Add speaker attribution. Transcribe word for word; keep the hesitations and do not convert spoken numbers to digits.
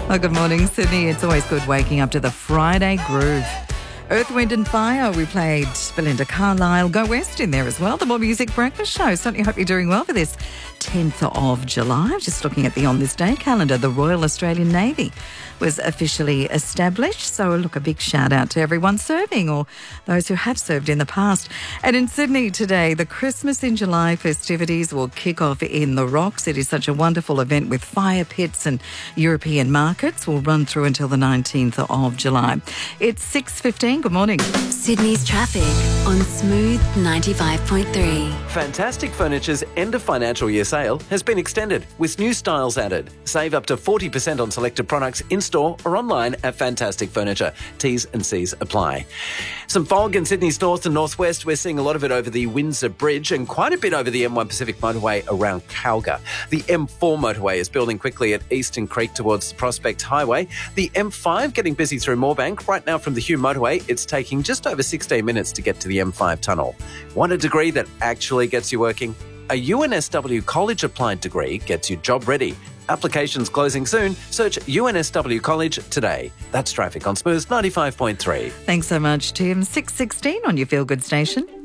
Speaker 1: Well, good morning, Sydney. It's always good waking up to the Friday groove. Earth, Wind and Fire, we played Belinda Carlisle, Go West in there as well. The More Music Breakfast Show. Certainly hope you're doing well for this tenth of July. Just looking at the On This Day calendar, the Royal Australian Navy was officially established. So look, a big shout out to everyone serving or those who have served in the past. And in Sydney today, the Christmas in July festivities will kick off in the Rocks. It is such a wonderful event with fire pits and European markets. Will run through until the nineteenth of July. It's six fifteen. Good morning.
Speaker 2: Sydney's traffic on Smooth ninety-five point three.
Speaker 3: Fantastic Furniture's end of financial year sale has been extended with new styles added. Save up to forty percent on selected products in-store or online at Fantastic Furniture. T's and C's apply. Some fog in Sydney's north and northwest. We're seeing a lot of it over the Windsor Bridge and quite a bit over the M one Pacific motorway around Calga. The M four motorway is building quickly at Eastern Creek towards the Prospect Highway. The M five getting busy through Moorebank. Right now from the Hume motorway, it's taking just over sixteen minutes to get to the M five tunnel. Want a degree that actually gets you working? A U N S W College Applied degree gets you job ready. Applications closing soon. Search U N S W College today. That's traffic on Smooth ninety-five point three.
Speaker 1: Thanks so much, Tim. six sixteen on your Feel Good station.